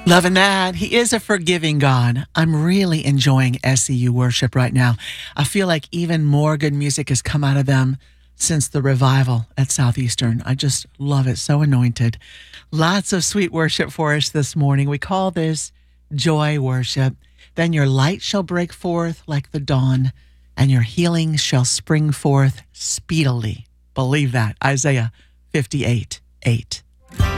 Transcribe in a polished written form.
Loving that. He is a forgiving God. I'm really enjoying SEU worship right now. I feel like even more good music has come out of them since the revival at Southeastern. I just love it. So anointed. Lots of sweet worship for us this morning. We call this joy worship. Then your light shall break forth like the dawn, and your healing shall spring forth speedily. Believe that. Isaiah 58:8.